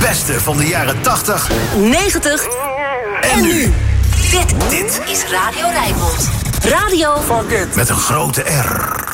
beste van de jaren 80, 90 en nu. Dit is Radio Rijnmond. Radio met een grote R.